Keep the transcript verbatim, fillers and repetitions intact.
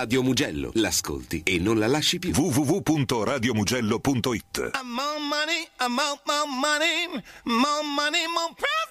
Radio Mugello. L'ascolti e non la lasci più. w w w punto radio mugello punto it. More money, more, more money, more money, more problems.